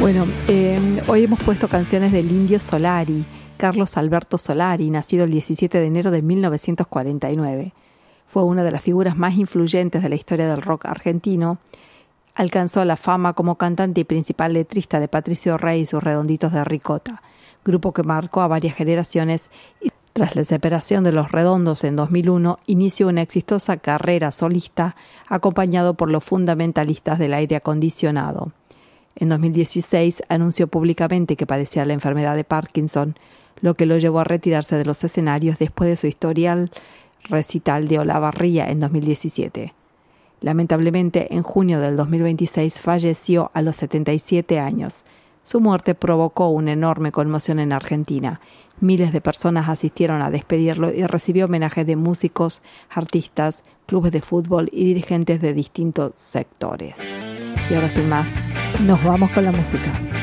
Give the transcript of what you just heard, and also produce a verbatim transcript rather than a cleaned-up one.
Bueno, eh, hoy hemos puesto canciones del Indio Solari, Carlos Alberto Solari, nacido el diecisiete de enero de mil novecientos cuarenta y nueve. Fue una de las figuras más influyentes de la historia del rock argentino. Alcanzó la fama como cantante y principal letrista de Patricio Rey y sus Redonditos de Ricota, grupo que marcó a varias generaciones y tras la separación de Los Redondos en dos mil uno, inició una exitosa carrera solista acompañado por los fundamentalistas del aire acondicionado. En dos mil dieciséis anunció públicamente que padecía la enfermedad de Parkinson, lo que lo llevó a retirarse de los escenarios después de su historial recital de Olavarría en dos mil diecisiete. Lamentablemente, en junio del dos mil veintiséis falleció a los setenta y siete años. Su muerte provocó una enorme conmoción en Argentina. Miles de personas asistieron a despedirlo y recibió homenajes de músicos, artistas, clubes de fútbol y dirigentes de distintos sectores. Y ahora sin más, nos vamos con la música.